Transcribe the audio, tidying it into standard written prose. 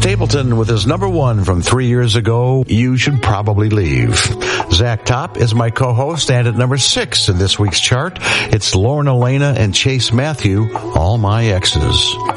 Stapleton with his number one from 3 years ago, You Should Probably Leave. Zach Top is my co-host, and at number 6 in this week's chart, it's Lauren Elena and Chase Matthew, All My Exes.